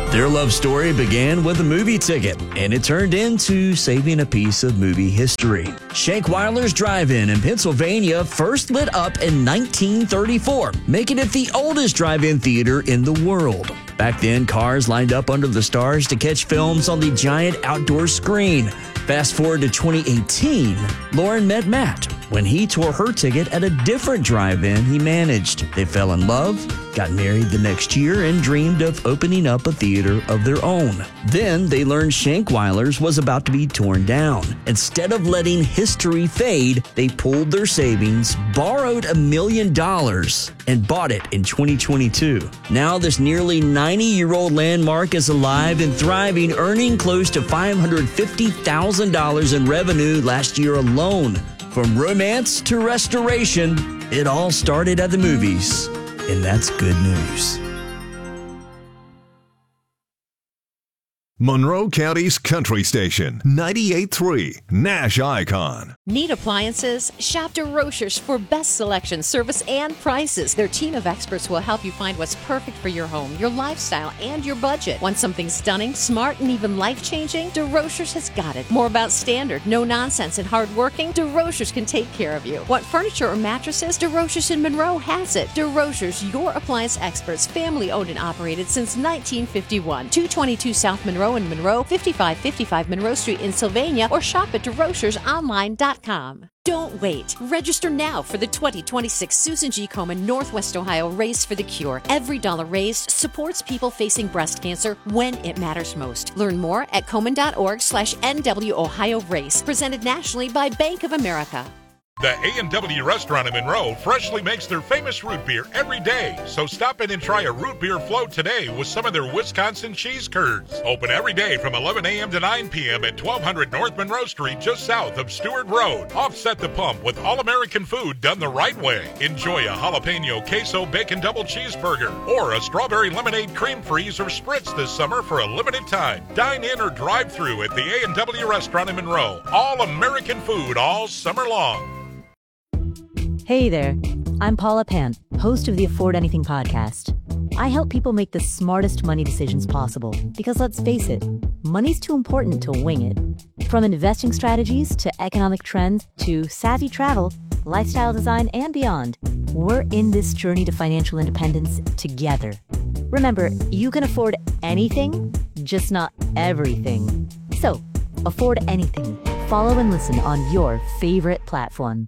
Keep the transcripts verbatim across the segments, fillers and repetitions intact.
Their love story began with a movie ticket, and it turned into saving a piece of movie history. Shankweiler's Drive-In in Pennsylvania first lit up in nineteen thirty-four, making it the oldest drive-in theater in the world. Back then, cars lined up under the stars to catch films on the giant outdoor screen. Fast forward to twenty eighteen, Lauren met Matt when he tore her ticket at a different drive-in he managed. They fell in love, got married the next year, and dreamed of opening up a theater of their own. Then they learned Shankweiler's was about to be torn down. Instead of letting history fade, they pulled their savings, borrowed a million dollars, and bought it in twenty twenty-two. Now this nearly ninety-year-old landmark is alive and thriving, earning close to five hundred fifty thousand dollars in revenue last year alone. From romance to restoration, it all started at the movies. And that's good news. Monroe County's country station, ninety-eight point three Nash Icon. Need appliances? Shop DeRochers for best selection, service, and prices. Their team of experts will help you find what's perfect for your home, your lifestyle, and your budget. Want something stunning, smart, and even life-changing? DeRochers has got it. More about standard, no nonsense, and hardworking? DeRochers can take care of you. Want furniture or mattresses? DeRochers in Monroe has it. DeRochers, your appliance experts, family owned and operated since nineteen fifty-one. two twenty-two South Monroe in Monroe, fifty-five fifty-five Monroe Street in Sylvania, or shop at DeRochers Online dot com. Don't wait. Register now for the twenty twenty-six Susan G. Komen Northwest Ohio Race for the Cure. Every dollar raised supports people facing breast cancer when it matters most. Learn more at Komen.org slash NW Ohio Race. Presented nationally by Bank of America. The A and W restaurant in Monroe freshly makes their famous root beer every day. So stop in and try a root beer float today with some of their Wisconsin cheese curds. Open every day from eleven a.m. to nine p.m. at twelve hundred North Monroe Street, just south of Stewart Road. Offset the pump with all-American food done the right way. Enjoy a jalapeno queso bacon double cheeseburger or a strawberry lemonade cream freeze or spritz this summer for a limited time. Dine in or drive through at the A and W restaurant in Monroe. All-American food all summer long. Hey there, I'm Paula Pant, host of the Afford Anything podcast. I help people make the smartest money decisions possible because, let's face it, money's too important to wing it. From investing strategies to economic trends to savvy travel, lifestyle design, and beyond, we're in this journey to financial independence together. Remember, you can afford anything, just not everything. So, afford anything. Follow and listen on your favorite platform.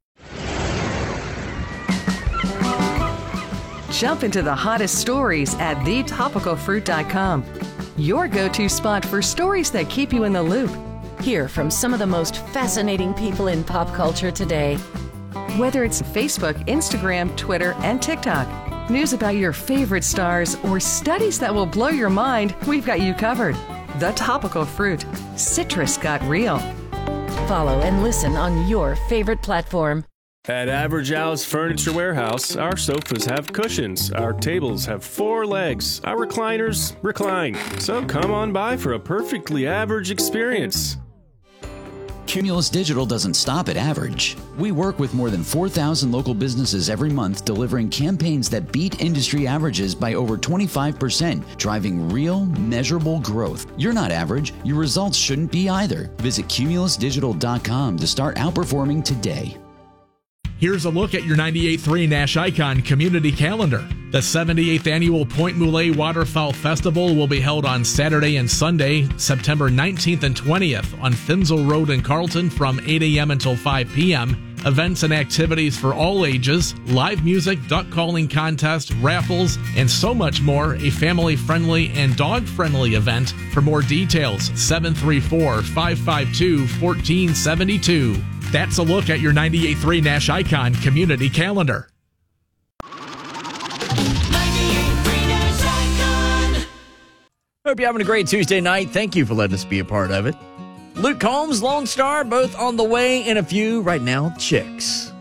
Jump into the hottest stories at the topical fruit dot com. Your go-to spot for stories that keep you in the loop. Hear from some of the most fascinating people in pop culture today. Whether it's Facebook, Instagram, Twitter, and TikTok, news about your favorite stars, or studies that will blow your mind, we've got you covered. The Topical Fruit. Citrus got real. Follow and listen on your favorite platform. At Average Al's Furniture Warehouse, our sofas have cushions, our tables have four legs, our recliners recline. So come on by for a perfectly average experience. Cumulus Digital doesn't stop at average. We work with more than four thousand local businesses every month, delivering campaigns that beat industry averages by over twenty-five percent, driving real, measurable growth. You're not average. Your results shouldn't be either. Visit Cumulus Digital dot com to start outperforming today. Here's a look at your ninety-eight point three Nash Icon community calendar. The seventy-eighth Annual Point Moulet Waterfowl Festival will be held on Saturday and Sunday, September nineteenth and twentieth on Finzel Road in Carlton from eight a.m. until five p.m. Events and activities for all ages, live music, duck calling contest, raffles, and so much more. A family-friendly and dog-friendly event. For more details, seven three four, five five two, one four seven two. That's a look at your ninety-eight point three Nash Icon community calendar. Hope you're having a great Tuesday night. Thank you for letting us be a part of it. Luke Combs, Lone Star, both on the way, and a few right now, Chicks.